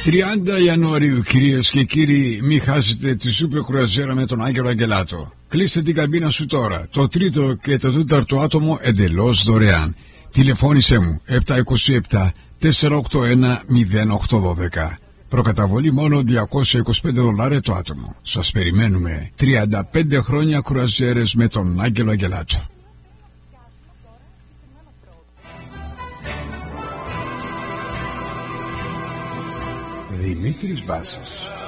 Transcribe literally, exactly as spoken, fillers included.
τριάντα Ιανουαρίου, κυρίες και κύριοι, μην χάσετε τη σούπερ κρουαζιέρα με τον Άγγελο Αγγελάτο. Κλείστε την καμπίνα σου τώρα. Το τρίτο και το τέταρτο άτομο εντελώς δωρεάν. Τηλεφώνησέ μου επτά δύο επτά τέσσερα οκτώ ένα μηδέν οκτώ ένα δύο. Προκαταβολή μόνο διακόσια είκοσι πέντε δολάρια το άτομο. Σας περιμένουμε. τριάντα πέντε χρόνια κρουαζιέρες με τον Άγγελο Αγγελάτο. Δημήτρης Βάσης.